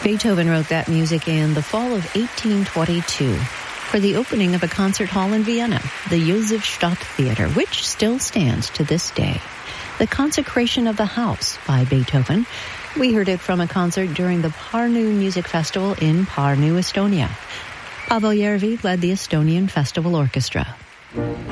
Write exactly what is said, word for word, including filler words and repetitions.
Beethoven wrote that music in the fall of eighteen twenty-two for the opening of a concert hall in Vienna, the Josefstadt Theater, which still stands to this day. The Consecration of the House by Beethoven. We heard it from a concert during the Pärnu Music Festival in Pärnu, Estonia. Paavo Järvi led the Estonian Festival Orchestra.